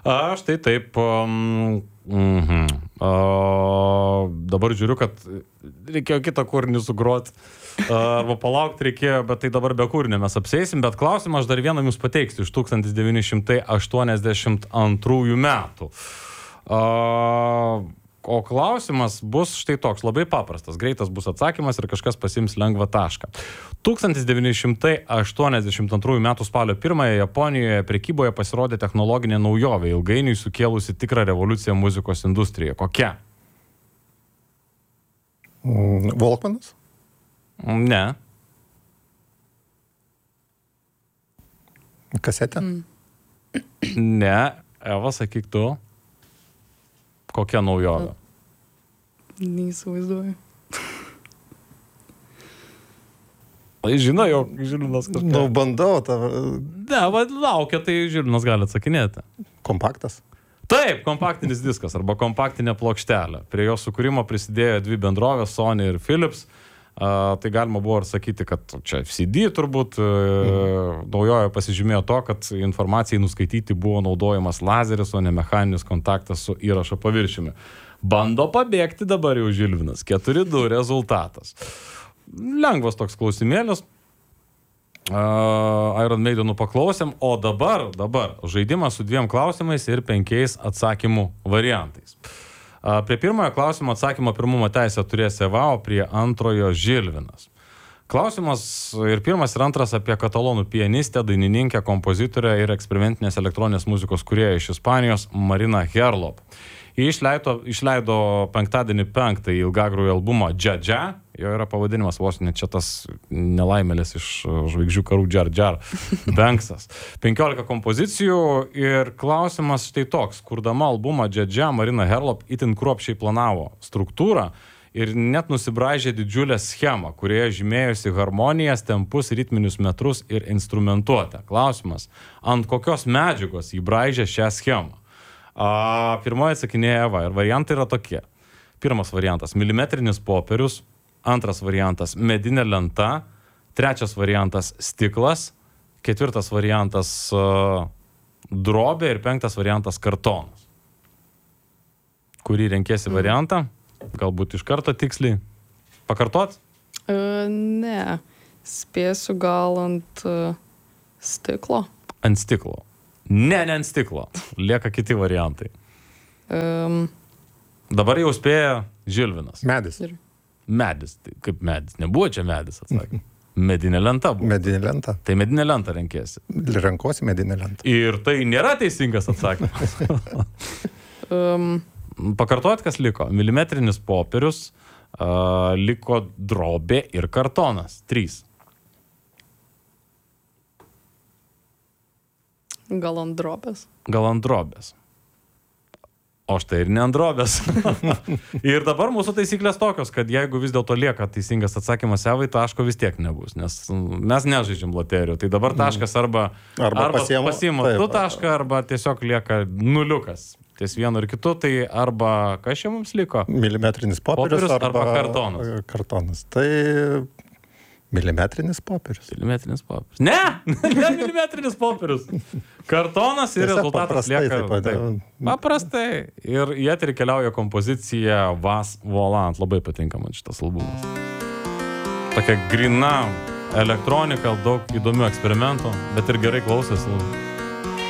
Aš tai taip... Dabar žiūriu, kad reikėjo kitą kūrinį sugroti. Arba palaukti reikėjo, bet tai dabar be kūrinio mes apseisim. Bet klausimą aš dar vieną jums pateiksiu iš 1982 metų. O klausimas bus štai toks, labai paprastas. Greitas bus atsakymas ir kažkas pasiims lengvą tašką. 1982 metų spalio 1 Japonijoje prekyboje pasirodė technologinė naujovė, ilgainiui sukėlusi tikrą revoliuciją muzikos industrijoje. Kokia? Walkmanas? Ne. Kasetė? Ne. Eva, sakyk tu. Kokia naujovė? Neįsivaizduoju. Žino, jau Žilinas kažką. Nu, bandau tą... Ne, laukia, tai Žilinas gali atsakinėti. Kompaktas? Taip, kompaktinis diskas arba kompaktinė plokštelė. Prie jo sukūrimo prisidėjo dvi bendrovės, Sony ir Philips. Tai galima buvo ir sakyti, kad čia CD turbūt naujoje pasižymėjo to, kad informacijai nuskaityti buvo naudojamas lazeris, o ne mechaninis kontaktas su įrašo paviršiumi. Bando pabėgti dabar jau Žilvinas. 4-2 rezultatas. Lengvas toks klausimėlis. Iron Maidenų paklausėm, o dabar žaidimas su 2 klausimais ir 5 atsakymų variantais. Prie pirmojo klausimo atsakymo pirmumo teisę turės Eva, o prie antrojo Žilvinas. Klausimas ir pirmas ir antras apie katalonų pianistę, dainininkę, kompozitorę ir eksperimentinės elektroninės muzikos kūrėją iš Ispanijos Marina Herlop. Jie išleido penktadienį 5 ilgagrųjį albumą Dža, jo yra pavadinimas vos ne čia tas nelaimėlis iš žvaigždžių karų Džar, Banksas. 15 kompozicijų ir klausimas štai toks. Kurdama albumą Dža, Marina Herlop itin kruopščiai planavo struktūrą ir net nusibraižė didžiulę schemą, kurioje žymėjosi harmonijas, tempus, ritminius metrus ir instrumentuotę. Klausimas, ant kokios medžiagos jį braižė šią schemą? Pirmoji atsakinėja Eva ir variantai yra tokie. Pirmas variantas – milimetrinis popierius, antras variantas – medinė lenta, trečias variantas – stiklas, ketvirtas variantas – drobė ir 5 variantas – kartonas. Kurį renkėsi variantą? Galbūt iš karto tiksliai. Pakartot? Ne. Spėsiu gal ant stiklo. Ant stiklo. Ne ant stiklo. Lieka kiti variantai. Dabar jau spėja Žilvinas. Medis. Medis. Tai kaip medis. Nebuvo čia medis, atsakė. Medinė lenta buvo. Medinė lenta. Tai medinė lenta renkėsi. Renkuosi medinę lentą. Ir tai nėra teisingas atsakymas. Pakartuot, kas liko. Milimetrinis popierius, liko drobė ir kartonas. 3. Gal ant drobės. Gal ant drobės. O štai ir ne ant drobės. Ir dabar mūsų taisyklės tokios, kad jeigu vis dėlto lieka teisingas atsakymas Evai, taško vis tiek nebus, nes mes nežaidžiam loterijų. Tai dabar taškas arba pasiima tu tašką, arba tiesiog lieka nuliukas. Ties vienu ir kitu, tai arba kas čia mums liko? Milimetrinis popierius arba kartonas. Kartonas. Tai milimetrinis popierius. Milimetrinis popierius. Ne milimetrinis popierius. Kartonas ir rezultatas lieka. Paprastai. Ir į eterį keliauja kompozicija Vas Volant. Labai patinka man šitas albumas. Tokia grina elektronika, daug įdomių eksperimentų, bet ir gerai klausėsi.